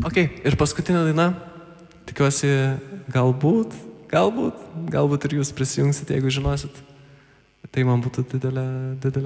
Ok, ir paskutinė daina. Tikiuosi, galbūt ir jūs prisijungsit, jeigu žinosit. Tai man būtų didelė